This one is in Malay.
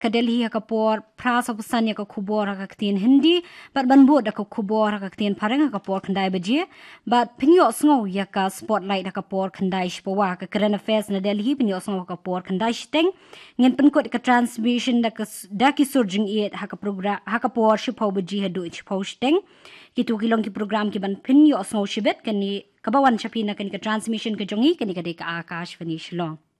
Delhi kapor prasa pusanya ka kubor ka ktin Hindi but banbud ka kubor ka ktin parang ka kapor kandai baje but pinyo sngo ya ka spotlight ka kapor kandai shpawa ka current affairs na Delhi pinyo sngo ka kapor kandai shteng ngin penkot ka transmission da ki surging it ha ka program ha kapor shpau baje ha do shpau shteng kitu kilong ki program ki ban pinyo sngo shibet kani kabawan chapina kani ka transmission ka jongi kani ka de ka akash finish long